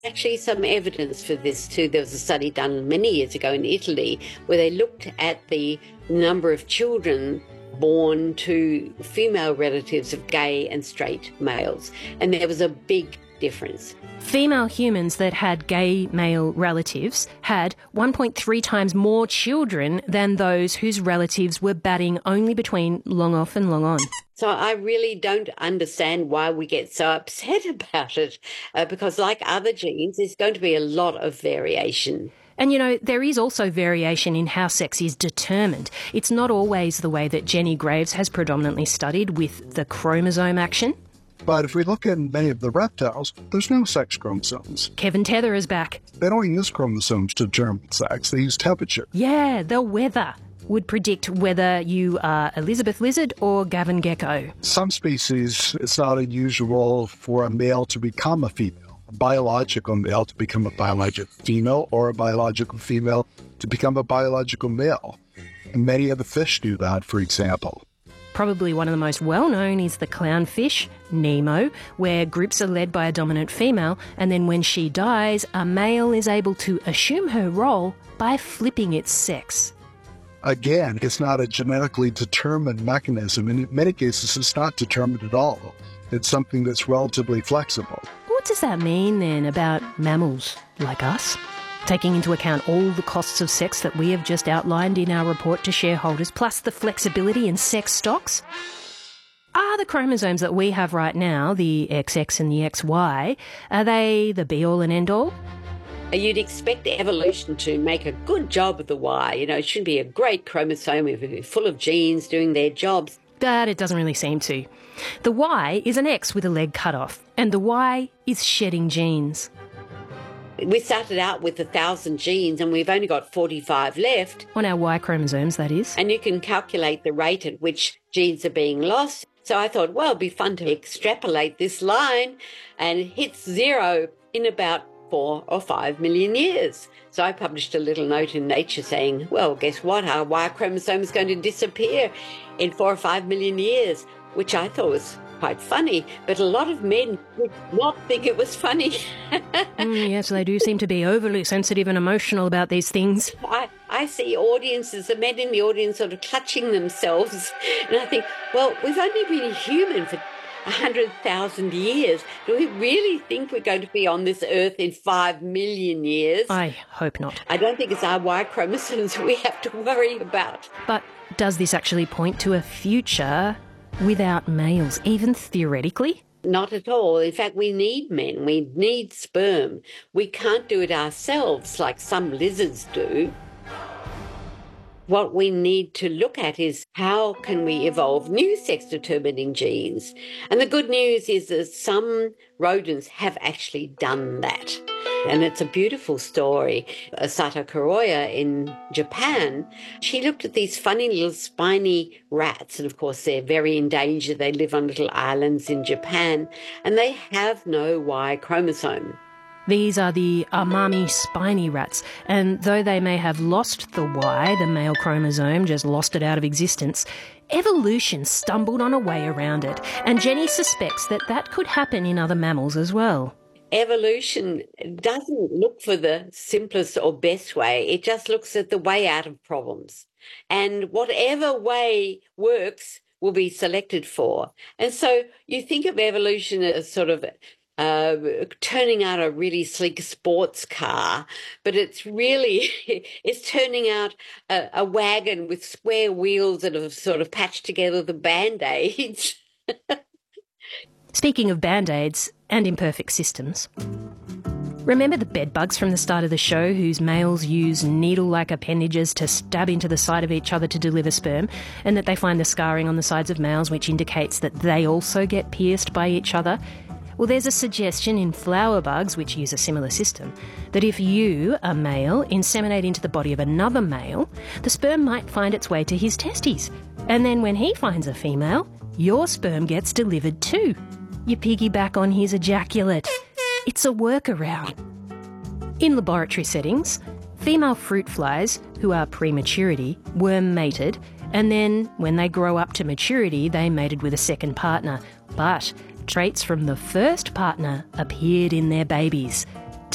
Actually, some evidence for this too. There was a study done many years ago in Italy where they looked at the number of children born to female relatives of gay and straight males, and there was a big difference. Female humans that had gay male relatives had 1.3 times more children than those whose relatives were batting only between long off and long on. So I really don't understand why we get so upset about it, because like other genes, there's going to be a lot of variation. And, you know, there is also variation in how sex is determined. It's not always the way that Jenny Graves has predominantly studied with the chromosome action. But if we look at many of the reptiles, there's no sex chromosomes. Kevin Tether is back. They don't use chromosomes to determine sex. They use temperature. Yeah, the weather would predict whether you are Elizabeth Lizard or Gavin Gecko. Some species, it's not unusual for a male to become a female, a biological male to become a biological female, or a biological female to become a biological male. And many of the fish do that, for example. Probably one of the most well-known is the clownfish, Nemo, where groups are led by a dominant female, and then when she dies, a male is able to assume her role by flipping its sex. Again, it's not a genetically determined mechanism, and in many cases it's not determined at all. It's something that's relatively flexible. What does that mean then about mammals like us? Taking into account all the costs of sex that we have just outlined in our report to shareholders, plus the flexibility in sex stocks, are the chromosomes that we have right now, the XX and the XY, are they the be-all and end-all? You'd expect evolution to make a good job of the Y. You know, it should be a great chromosome, it would be full of genes doing their jobs. But it doesn't really seem to. The Y is an X with a leg cut off, and the Y is shedding genes. We started out with 1,000 genes and we've only got 45 left. On our Y chromosomes, that is. And you can calculate the rate at which genes are being lost. So I thought, well, it'd be fun to extrapolate this line and it hits zero in about 4 or 5 million years. So I published a little note in Nature saying, well, guess what? Our Y chromosome is going to disappear in 4 or 5 million years, which I thought was quite funny, but a lot of men did not think it was funny. Yes, they do seem to be overly sensitive and emotional about these things. I see audiences, the men in the audience sort of clutching themselves, and I think, well, we've only been human for 100,000 years. Do we really think we're going to be on this earth in 5 million years? I hope not. I don't think it's our Y chromosomes we have to worry about. But does this actually point to a future without males, even theoretically? Not at all. In fact, we need men. We need sperm. We can't do it ourselves like some lizards do. What we need to look at is how can we evolve new sex-determining genes? And the good news is that some rodents have actually done that. And it's a beautiful story. Sato Kuroya in Japan, she looked at these funny little spiny rats, and of course they're very endangered. They live on little islands in Japan, and they have no Y chromosome. These are the Amami spiny rats, and though they may have lost the Y, the male chromosome, just lost it out of existence, evolution stumbled on a way around it, and Jenny suspects that that could happen in other mammals as well. Evolution doesn't look for the simplest or best way. It just looks at the way out of problems. And whatever way works will be selected for. And so you think of evolution as sort of turning out a really sleek sports car, but it's really, it's turning out a wagon with square wheels that have sort of patched together the Band-Aids. Speaking of Band-Aids and imperfect systems, remember the bedbugs from the start of the show whose males use needle-like appendages to stab into the side of each other to deliver sperm, and that they find the scarring on the sides of males which indicates that they also get pierced by each other? Well, there's a suggestion in flower bugs, which use a similar system, that if you, a male, inseminate into the body of another male, the sperm might find its way to his testes. And then when he finds a female, your sperm gets delivered too. You piggyback on his ejaculate. It's a workaround. In laboratory settings, female fruit flies, who are prematurity, were mated, and then when they grow up to maturity, they mated with a second partner. But traits from the first partner appeared in their babies.